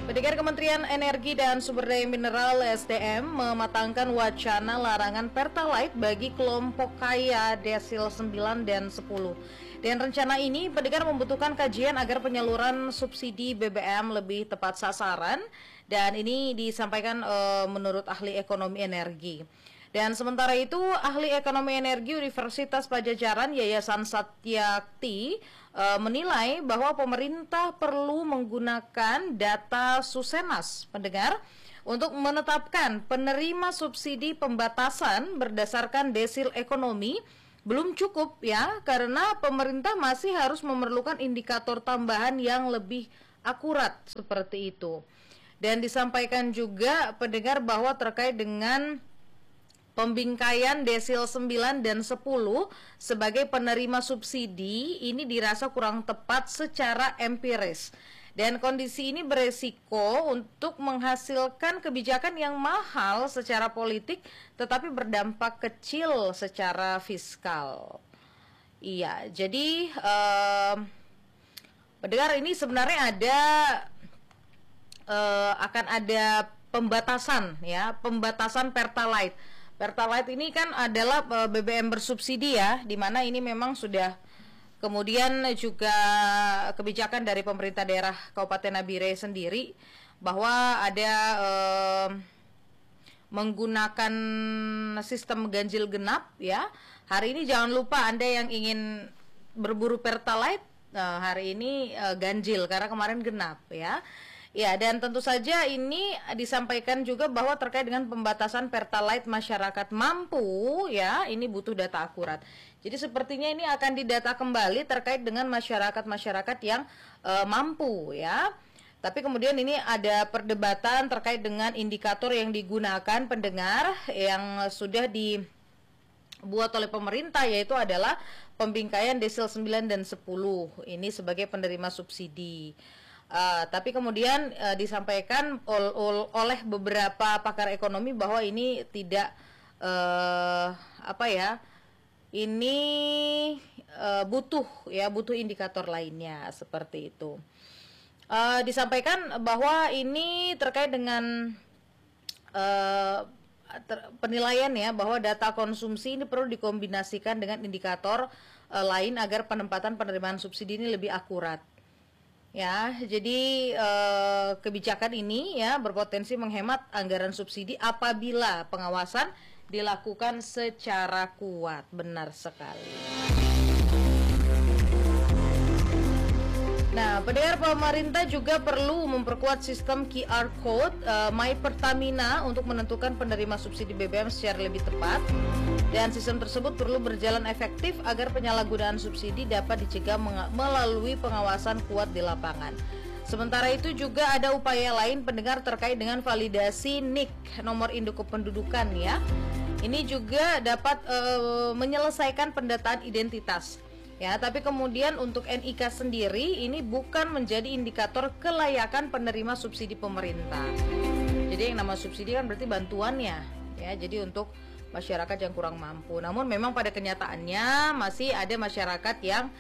Pendengar, Kementerian Energi dan Sumber Daya Mineral (SDM) mematangkan wacana larangan Pertalite bagi kelompok kaya desil 9 dan 10. Dan rencana ini, pendengar, membutuhkan kajian agar penyaluran subsidi BBM lebih tepat sasaran, dan ini disampaikan menurut ahli ekonomi energi. Dan sementara itu, ahli ekonomi energi Universitas Padjadjaran Yayasan Satyakti menilai bahwa pemerintah perlu menggunakan data Susenas, pendengar, untuk menetapkan penerima subsidi pembatasan berdasarkan desil ekonomi. Belum cukup ya, karena pemerintah masih harus memerlukan indikator tambahan yang lebih akurat seperti itu. Dan disampaikan juga, pendengar, bahwa terkait dengan pembingkaian desil 9 dan 10 sebagai penerima subsidi ini dirasa kurang tepat secara empiris. Dan kondisi ini beresiko untuk menghasilkan kebijakan yang mahal secara politik tetapi berdampak kecil secara fiskal. Iya, jadi pendengar, ini sebenarnya akan ada pembatasan ya, pembatasan Pertalite. Pertalite ini kan adalah BBM bersubsidi ya, di mana ini memang sudah kemudian juga kebijakan dari pemerintah daerah Kabupaten Nabire sendiri bahwa ada menggunakan sistem ganjil genap ya. Hari ini jangan lupa Anda yang ingin berburu Pertalite, hari ini ganjil karena kemarin genap ya. Ya, dan tentu saja ini disampaikan juga bahwa terkait dengan pembatasan Pertalite masyarakat mampu ya, ini butuh data akurat. Jadi sepertinya ini akan didata kembali terkait dengan masyarakat-masyarakat yang mampu ya. Tapi kemudian ini ada perdebatan terkait dengan indikator yang digunakan, pendengar, yang sudah dibuat oleh pemerintah, yaitu adalah pembingkaian desil 9 dan 10 ini sebagai penerima subsidi. Tapi kemudian disampaikan oleh beberapa pakar ekonomi bahwa ini tidak ini butuh indikator lainnya seperti itu. Disampaikan bahwa ini terkait dengan penilaian ya, bahwa data konsumsi ini perlu dikombinasikan dengan indikator lain agar penempatan penerimaan subsidi ini lebih akurat. Ya, jadi kebijakan ini ya berpotensi menghemat anggaran subsidi apabila pengawasan dilakukan secara kuat. Benar sekali. Nah, pendengar, pemerintah juga perlu memperkuat sistem QR Code My Pertamina untuk menentukan penerima subsidi BBM secara lebih tepat. Dan sistem tersebut perlu berjalan efektif agar penyalahgunaan subsidi dapat dicegah melalui pengawasan kuat di lapangan. Sementara itu juga ada upaya lain, pendengar, terkait dengan validasi NIK, nomor induk kependudukan ya. Ini juga dapat menyelesaikan pendataan identitas. Ya, tapi kemudian untuk NIK sendiri ini bukan menjadi indikator kelayakan penerima subsidi pemerintah. Jadi yang nama subsidi kan berarti bantuannya ya. Jadi untuk masyarakat yang kurang mampu. Namun memang pada kenyataannya masih ada masyarakat yang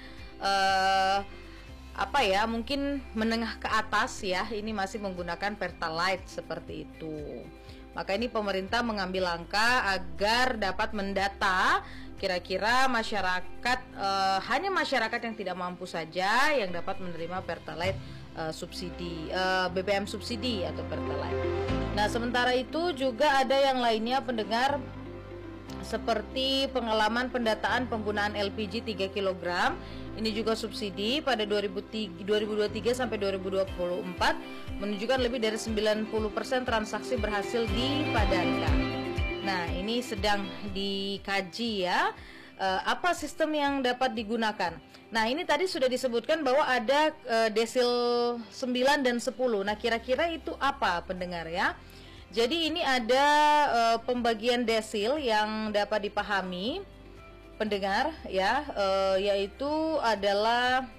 mungkin menengah ke atas ya, ini masih menggunakan Pertalite seperti itu. Maka ini pemerintah mengambil langkah agar dapat mendata kira-kira masyarakat, hanya masyarakat yang tidak mampu saja yang dapat menerima Pertalite subsidi, BBM subsidi atau Pertalite. Nah, sementara itu juga ada yang lainnya, pendengar, seperti pengalaman pendataan penggunaan LPG 3 kg. Ini juga subsidi pada 2023 sampai 2024 menunjukkan lebih dari 90% transaksi berhasil dipadankan. Nah, ini sedang dikaji ya, apa sistem yang dapat digunakan. Nah, ini tadi sudah disebutkan bahwa ada desil 9 dan 10. Nah, kira-kira itu apa, pendengar ya? Jadi ini ada pembagian desil yang dapat dipahami, pendengar ya, yaitu adalah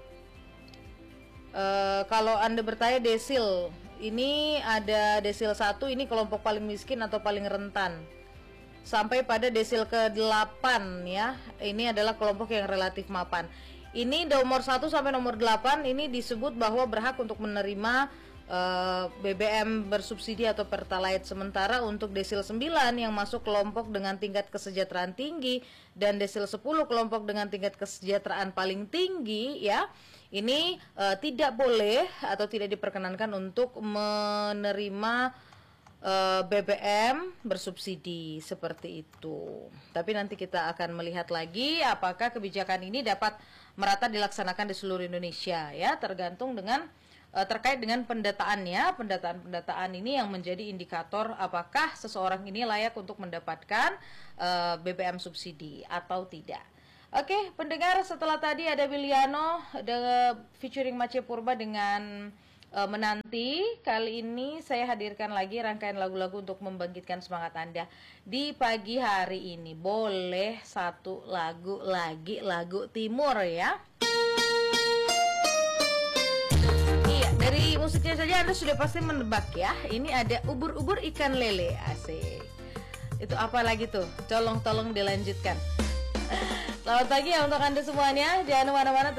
kalau Anda bertanya desil, ini ada desil 1, ini kelompok paling miskin atau paling rentan, sampai pada desil ke-8 ya, ini adalah kelompok yang relatif mapan. Ini nomor 1 sampai nomor 8 ini disebut bahwa berhak untuk menerima BBM bersubsidi atau Pertalite. Sementara untuk desil 9 yang masuk kelompok dengan tingkat kesejahteraan tinggi dan desil 10 kelompok dengan tingkat kesejahteraan paling tinggi ya, ini tidak boleh atau tidak diperkenankan untuk menerima BBM bersubsidi seperti itu. Tapi nanti kita akan melihat lagi apakah kebijakan ini dapat merata dilaksanakan di seluruh Indonesia ya, tergantung dengan terkait dengan pendataannya. Pendataan ini yang menjadi indikator apakah seseorang ini layak untuk mendapatkan BBM subsidi atau tidak. Oke, pendengar, setelah tadi ada Wiliano featuring Mace Purba dengan Menanti. Kali ini saya hadirkan lagi rangkaian lagu-lagu untuk membangkitkan semangat Anda di pagi hari ini. Boleh satu lagu lagi, lagu Timur ya. Dari musiknya saja Anda sudah pasti menebak ya. Ini ada ubur-ubur ikan lele, asik. Itu apa lagi tuh? Tolong dilanjutkan. Selamat pagi ya untuk Anda semuanya. Jangan kemana-mana.